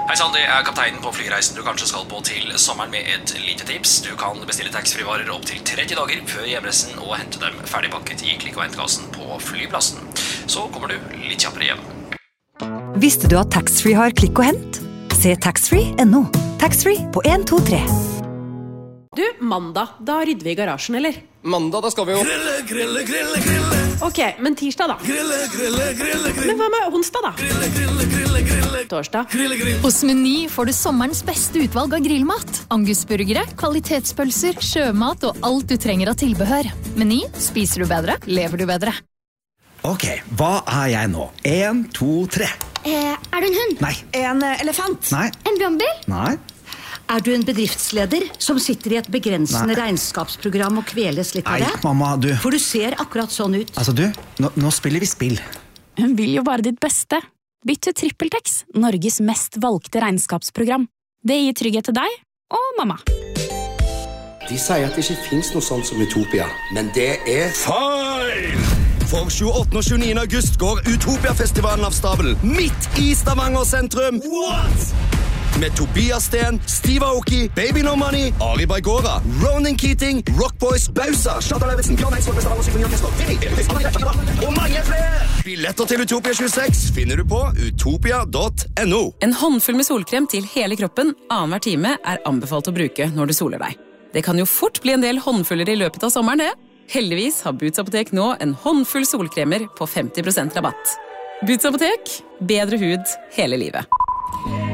Hei sann, det kapteinen på flyreisen du kanskje skal på til sommeren med et lite tips. Du kan bestille taxfree-varer opp til 30 dager før hjemreisen og hente dem ferdigpakket i klikk- og hentkassen på flyplassen. Så kommer du litt kjappere hjem. Visste du at taxfree har klikk og hent? Se taxfree.no. Taxfree på 1, 2, 3. Du, mandag, da rydder vi i garasjen, eller? Mandag, da skal vi jo Grille. Ok, men tirsdag da? Grille. Men hva med onsdag da? Grille. Torsdag? Hos Meny får du sommerens beste utvalg av grillmat. Angusburgere, kvalitetspølser, sjømat og alt du trenger av tilbehør. Meny, spiser du bedre, lever du bedre. Ok, hva er jeg nå? 1, 2, 3. Er du en hund? Nei. En elefant? Nei. En brannbil? Nei. Er du en bedriftsleder som sitter i et begrensende regnskapsprogram og kveles litt av det? Nei, mamma, du. For du ser akkurat sånn ut. Altså, du, nå spiller vi spill. Hun vil jo bare ditt beste. Bytt til TrippelTex, Norges mest valgte regnskapsprogram. Det gir trygghet til deg og mamma. De sier at det ikke finnes noe sånt som Utopia, men det er feil! For 28. og 29. august går Utopia-festivalen av stabelen midt i Stavanger sentrum. What? Med Tobias Sten, Steve Aoki, Baby No Money, Ari Baigora, Ronan Keating, Rockboys, Bausa, Kjartan Lauritzen, Bjørn Eidsvåg, Stavanger Symfoniorkester, og mange flere! Billetter til Utopia 26 finner du på utopia.no. En håndfull med solkrem til hele kroppen annenhver time er anbefalt å bruke når du soler deg. Det kan jo fort bli en del håndfuller i løpet av sommeren, det. Heldigvis har Boots Apotek nå en håndfull solkremer på 50% rabatt. Boots Apotek, bedre hud hele livet.